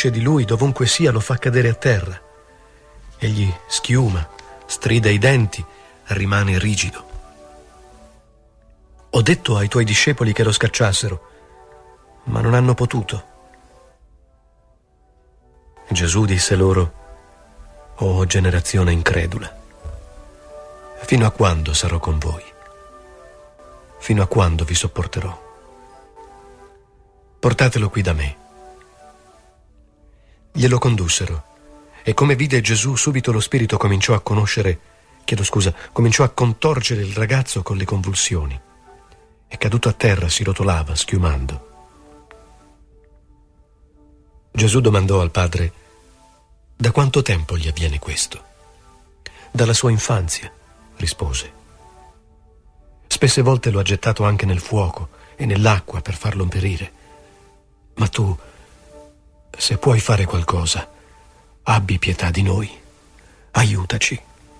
infastidisce di lui, dovunque sia lo fa cadere a terra. Egli schiuma, stride i denti, rimane rigido. Ho detto ai tuoi discepoli che lo scacciassero, ma non hanno potuto. Gesù disse loro: o generazione incredula, fino a quando sarò con voi? Fino a quando vi sopporterò? Portatelo qui da me. Glielo condussero, e come vide Gesù, subito lo spirito cominciò a contorgere il ragazzo con le convulsioni, e caduto a terra si rotolava, schiumando. Gesù domandò al padre: da quanto tempo gli avviene questo? Dalla sua infanzia, rispose. Spesse volte lo ha gettato anche nel fuoco e nell'acqua per farlo perire. Ma tu, se puoi fare qualcosa, abbi pietà di noi, aiutaci.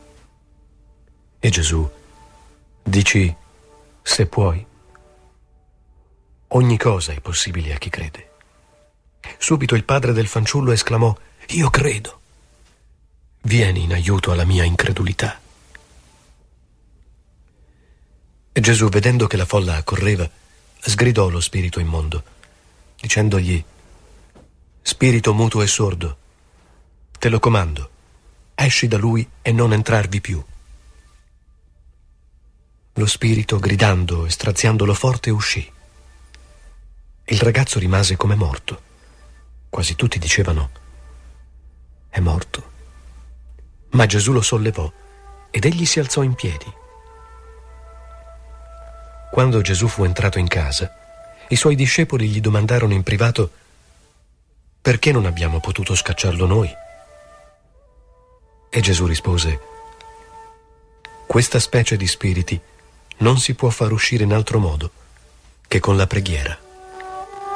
E Gesù: dici se puoi? Ogni cosa è possibile a chi crede. Subito il padre del fanciullo esclamò: io credo. Vieni in aiuto alla mia incredulità. E Gesù, vedendo che la folla accorreva, sgridò lo spirito immondo, dicendogli: spirito muto e sordo, te lo comando, esci da lui e non entrarvi più. Lo spirito, gridando e straziandolo forte, uscì. Il ragazzo rimase come morto. Quasi tutti dicevano: è morto. Ma Gesù lo sollevò ed egli si alzò in piedi. Quando Gesù fu entrato in casa, i suoi discepoli gli domandarono in privato: perché non abbiamo potuto scacciarlo noi? E Gesù rispose: questa specie di spiriti non si può far uscire in altro modo che con la preghiera.